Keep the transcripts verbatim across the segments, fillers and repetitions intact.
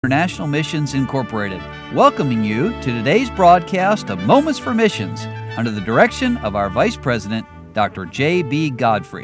International Missions Incorporated, welcoming you to today's broadcast of Moments for Missions under the direction of our Vice President, Doctor J B. Godfrey.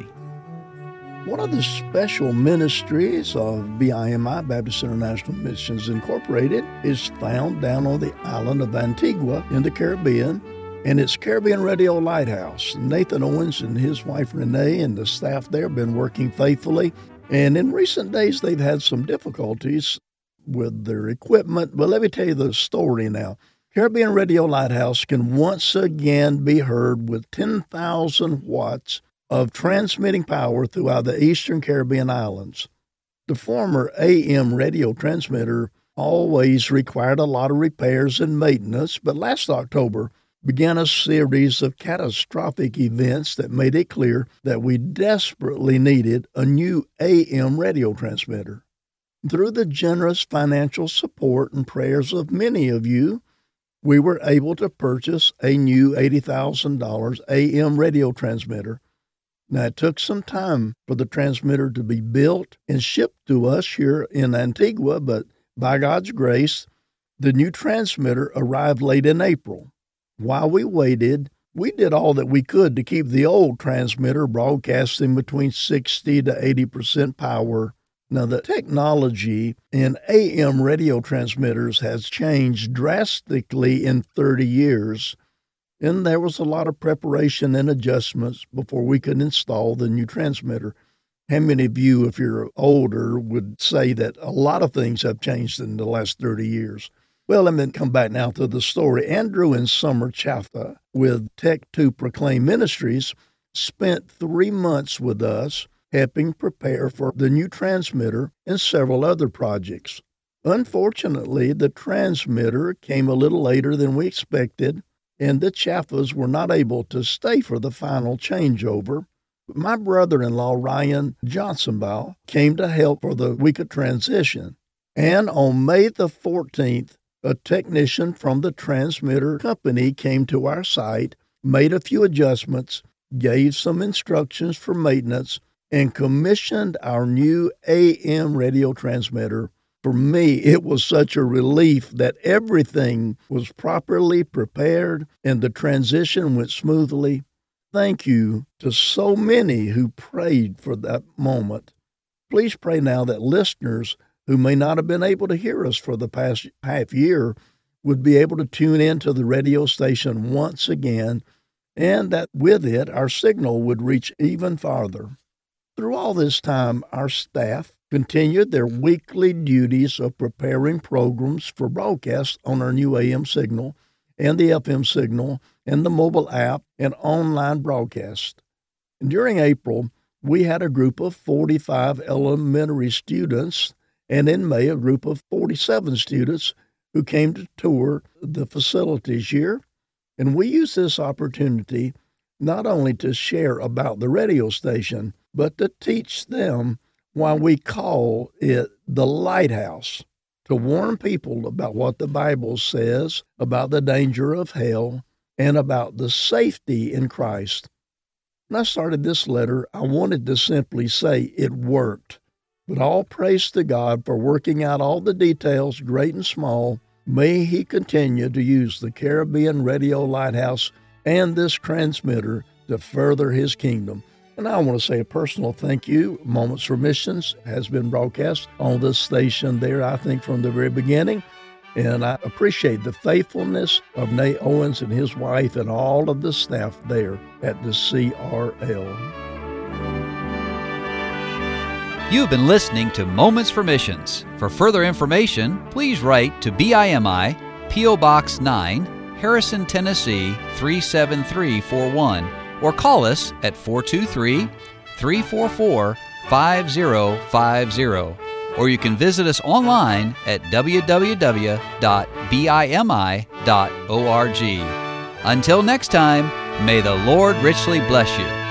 One of the special ministries of B I M I, Baptist International Missions Incorporated, is found down on the island of Antigua in the Caribbean, and it's Caribbean Radio Lighthouse. Nathan Owens and his wife Renee and the staff there have been working faithfully, and in recent days they've had some difficulties with their equipment, but let me tell you the story now. Caribbean Radio Lighthouse can once again be heard with ten thousand watts of transmitting power throughout the eastern Caribbean islands. The former A M radio transmitter always required a lot of repairs and maintenance, but last October began a series of catastrophic events that made it clear that we desperately needed a new A M radio transmitter. Through the generous financial support and prayers of many of you, we were able to purchase a new eighty thousand dollars A M radio transmitter. Now, it took some time for the transmitter to be built and shipped to us here in Antigua, but by God's grace, the new transmitter arrived late in April. While we waited, we did all that we could to keep the old transmitter broadcasting between sixty to eighty percent power. Now, the technology in A M radio transmitters has changed drastically in thirty years, and there was a lot of preparation and adjustments before we could install the new transmitter. How many of you, if you're older, would say that a lot of things have changed in the last thirty years? Well, let me come back now to the story. Andrew and Summer Chaffa with Tech two Proclaim Ministries spent three months with us helping prepare for the new transmitter and several other projects. Unfortunately, the transmitter came a little later than we expected, and the Chaffas were not able to stay for the final changeover. My brother-in-law, Ryan Johnsonbaugh, came to help for the week of transition. And on May the fourteenth, a technician from the transmitter company came to our site, made a few adjustments, gave some instructions for maintenance, and commissioned our new A M radio transmitter. For me, it was such a relief that everything was properly prepared and the transition went smoothly. Thank you to so many who prayed for that moment. Please pray now that listeners who may not have been able to hear us for the past half year would be able to tune in to the radio station once again, and that with it, our signal would reach even farther. Through all this time, our staff continued their weekly duties of preparing programs for broadcast on our new A M signal and the F M signal and the mobile app and online broadcast. During April, we had a group of forty-five elementary students, and in May, a group of forty-seven students who came to tour the facilities here. And we used this opportunity not only to share about the radio station, but to teach them why we call it the Lighthouse, to warn people about what the Bible says about the danger of hell and about the safety in Christ. When I started this letter, I wanted to simply say it worked. But all praise to God for working out all the details, great and small. May He continue to use the Caribbean Radio Lighthouse and this transmitter to further His kingdom. And I want to say a personal thank you. Moments for Missions has been broadcast on this station there, I think, from the very beginning. And I appreciate the faithfulness of Nate Owens and his wife and all of the staff there at the C R L. You've been listening to Moments for Missions. For further information, please write to B I M I, P O Box nine, Harrison, Tennessee three seven three four one, or call us at four two three, three four four, five zero five zero. Or you can visit us online at w w w dot b i m i dot org. Until next time, may the Lord richly bless you.